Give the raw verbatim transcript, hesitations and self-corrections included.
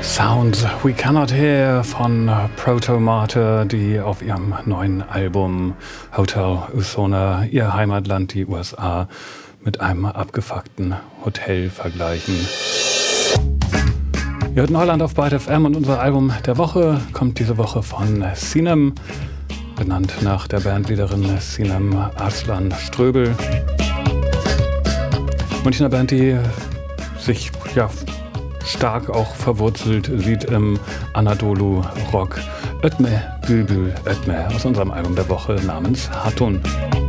Sounds We Cannot Hear von Proto Marte, die auf ihrem neuen Album Hotel Usona ihr Heimatland, die U S A, mit einem abgefuckten Hotel vergleichen. Ihr hört Neuland auf Byte F M und unser Album der Woche kommt diese Woche von Sinem, benannt nach der Bandleaderin Sinem Arslan Ströbel. Münchner Band, die sich ja stark auch verwurzelt sieht im Anadolu-Rock. Ötme Bülbül Ötme aus unserem Album der Woche namens Hatun.